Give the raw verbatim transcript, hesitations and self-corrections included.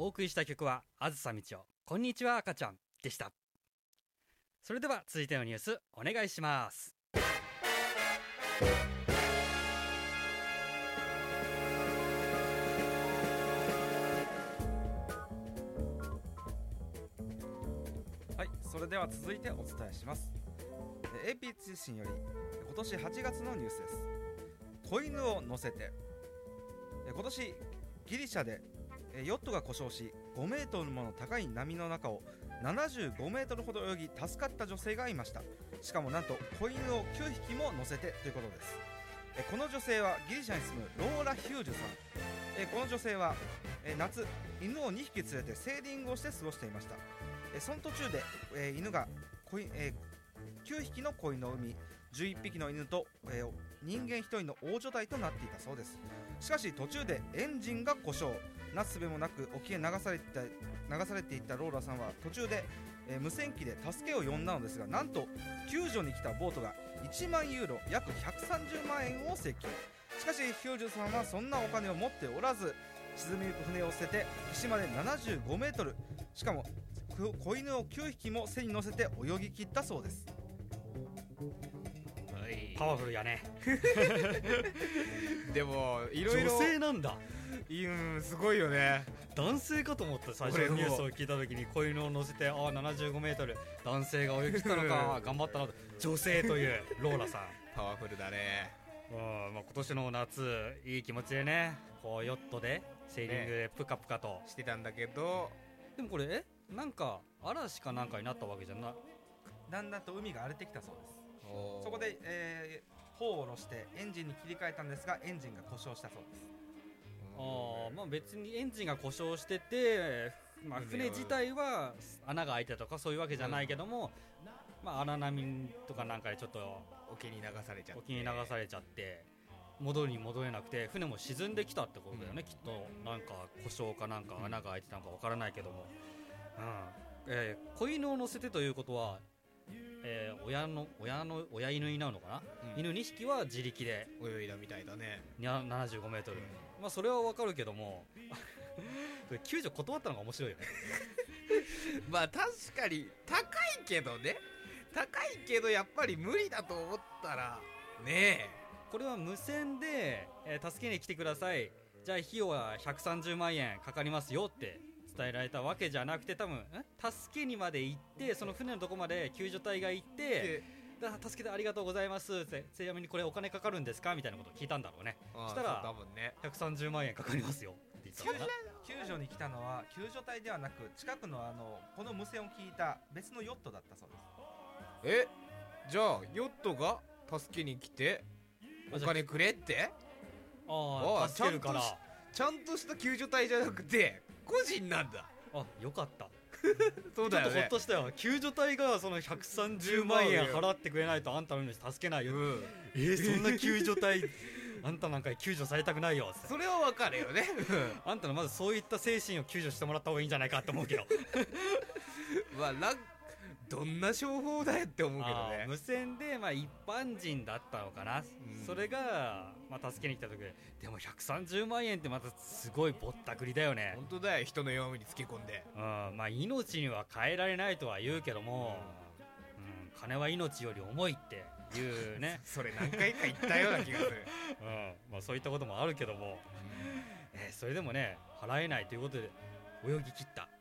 お送りした曲はあずさみちおこんにちは赤ちゃんでした。それでは続いてのニュースお願いします。 はい、それでは続いてお伝えします。 エーピー 通信より今年はちがつのニュースです。子犬を乗せて。今年ギリシャでヨットが故障しごメートルもの高い波の中をななじゅうごメートルほど泳ぎ助かった女性がいました。しかもなんと子犬をきゅうひきも乗せてということです。この女性はギリシャに住むローラ・ヒュージュさん。この女性は夏犬をにひき連れてセーリングをして過ごしていました。その途中で犬が子犬きゅうひきの子犬を産みじゅういっぴきの犬と人間ひとりの大所帯となっていたそうです。しかし途中でエンジンが故障、なすすべもなく沖へ流されていた流されていったローラさんは途中で、えー、無線機で助けを呼んだのですが、なんと救助に来たボートがいちまんユーロ約ひゃくさんじゅうまんえんを請求。しかしヒュージュさんはそんなお金を持っておらず、沈みゆく船を捨てて岸までななじゅうごメートル、しかも子犬をきゅうひきも背に乗せて泳ぎ切ったそうです。 パワフルやねでもいろいろ女性なんだ。 うんすごいよね。 男性かと思った最初のニュースを聞いた時に子犬を乗せてああななじゅうごメートル男性が泳ぎ切ったのか頑張ったなと。女性というローラさんパワフルだね。 うん、まあ、今年の夏いい気持ちでねこうヨットでセーリングでプカプカと、 ね、してたんだけど、 でもこれえなんか嵐かなんかになったわけじゃない。 だんだんと海が荒れてきたそうです。そこで、えー、帆を下ろしてエンジンに切り替えたんですがエンジンが故障したそうです。 あ、まあ、別にエンジンが故障してて、まあ、船自体は穴が開いてとかそういうわけじゃないけども、うん、まあ、荒波とかなんかでちょっと沖に流されちゃって沖に流されちゃって戻るに戻れなくて船も沈んできたってことだよね、うん、きっとなんか故障かなんか穴が開いてたのかわからないけども、うんえー、子犬を乗せてということはえー、親の親の親犬になるのかな、うん、犬にひきは自力で泳いだみたいだね。 ななじゅうごメートル、うん、まあそれはわかるけども救助断ったのが面白いよねまあ確かに高いけどね高いけどやっぱり無理だと思ったらねえこれは無線で、えー、助けに来てくださいじゃあ費用はひゃくさんじゅうまんえんかかりますよって伝えられたわけじゃなくて多分助けにまで行ってその船のとこまで救助隊が行ってだから助けてありがとうございますってちなみにこれお金かかるんですかみたいなことを聞いたんだろうね。そしたら多分ねひゃくさんじゅうまんえんかかりますよって言ったのかな。 救助に来たのは救助隊ではなく近くのあのこの無線を聞いた別のヨットだったそうです。えじゃあヨットが助けに来てお金くれってああ助けるからちゃんとした救助隊じゃなくて個人なんだ。 あよかったそうだよね、 ちょっとほっとしたよ。救助隊がそのひゃくさんじゅうまんえん払ってくれないとあんたの命助けないよ、うん、えー、そんな救助隊あんたなんか救助されたくないよってそれはわかるよねあんたのまずそういった精神を救助してもらった方がいいんじゃないかって思うけどまあなんどんな商法だよって思うけどね。 無線でまあ一般人だったのかな、うん、それがまあ助けに来た時ででもひゃくさんじゅうまんえんってまたすごいぼったくりだよね。 本当だよ人の弱みにつけ込んで、 うん、まあ命には変えられないとは言うけども、うんうん、金は命より重いっていうねそれ何回か言ったような気がする、 うんまあ、そういったこともあるけども、うんえー、それでもね払えないということで泳ぎ切った